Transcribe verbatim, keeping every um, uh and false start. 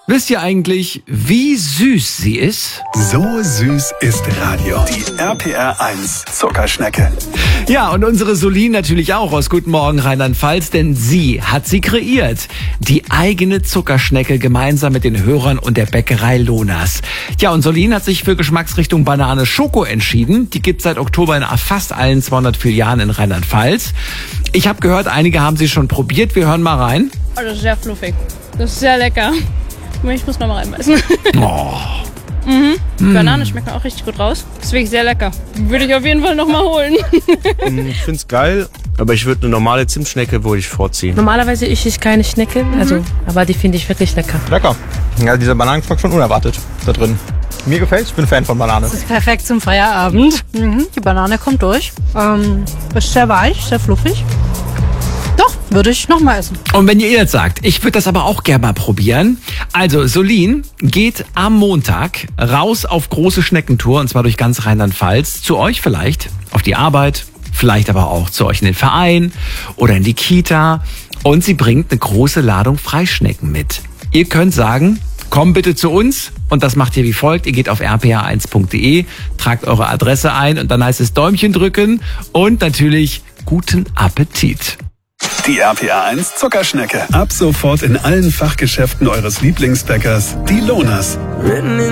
Wisst ihr eigentlich, wie süß sie ist? So süß ist Radio. Die R P R eins Zuckerschnecke. Ja, und unsere Solin natürlich auch aus Guten Morgen Rheinland-Pfalz, denn sie hat sie kreiert. Die eigene Zuckerschnecke gemeinsam mit den Hörern und der Bäckerei Lonas. Ja, und Solin hat sich für Geschmacksrichtung Banane Schoko entschieden. Die gibt's seit Oktober in fast allen zweihundert Filialen in Rheinland-Pfalz. Ich habe gehört, einige haben sie schon probiert. Wir hören mal rein. Oh, das ist sehr fluffig. Das ist sehr lecker. Ich muss noch mal reinbeißen. Oh. Mhm. Mm. Banane schmeckt auch richtig gut raus. Das ist wirklich sehr lecker. Würde ich auf jeden Fall noch mal holen. Ich find's geil, aber ich würde eine normale Zimtschnecke würde ich vorziehen. Normalerweise ische ich keine Schnecke, also, aber die finde ich wirklich lecker. Lecker. Ja, dieser Bananengeschmack schon unerwartet da drin. Mir gefällt, ich bin Fan von Banane. Das ist perfekt zum Feierabend. Mhm. Die Banane kommt durch. Ähm, ist sehr weich, sehr fluffig. Doch, würde ich noch mal essen. Und wenn ihr jetzt sagt, ich würde das aber auch gerne mal probieren. Also Solin geht am Montag raus auf große Schneckentour, und zwar durch ganz Rheinland-Pfalz. Zu euch vielleicht, auf die Arbeit, vielleicht aber auch zu euch in den Verein oder in die Kita. Und sie bringt eine große Ladung Freischnecken mit. Ihr könnt sagen, komm bitte zu uns. Und das macht ihr wie folgt. Ihr geht auf r p r eins punkt d e, tragt eure Adresse ein und dann heißt es Däumchen drücken und natürlich guten Appetit. Die R P R eins Zuckerschnecke. Ab sofort in allen Fachgeschäften eures Lieblingsbäckers, die Lonas.